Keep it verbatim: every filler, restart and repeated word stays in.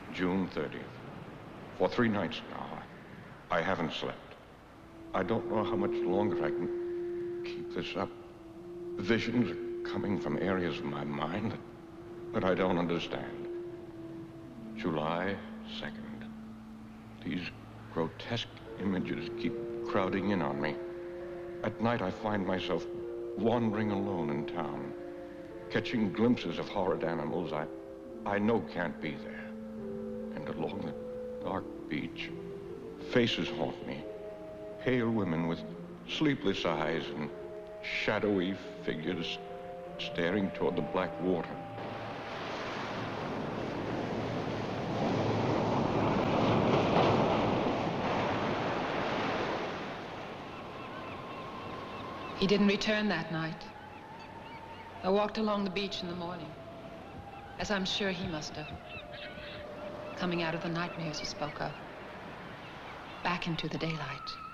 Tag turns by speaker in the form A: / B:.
A: June thirtieth. For three nights now, I haven't slept. I don't know how much longer I can keep this up. Visions are coming from areas of my mind that, that I don't understand. July second. These grotesque images keep crowding in on me. At night, I find myself wandering alone in town, catching glimpses of horrid animals I, I know can't be there. And along the dark beach, faces haunt me. Pale women with sleepless eyes and shadowy figures staring toward the black water.
B: He didn't return that night. I walked along the beach in the morning, as I'm sure he must have, coming out of the nightmares he spoke of, back into the daylight.